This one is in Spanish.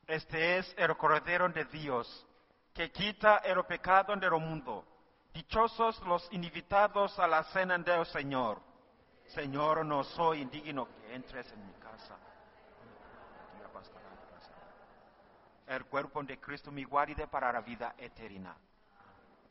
Este es el Cordero de Dios, que quita el pecado del mundo. Dichosos los invitados a la cena del Señor. Señor, no soy indigno que entres en mi casa. El cuerpo de Cristo me guarde para la vida eterna.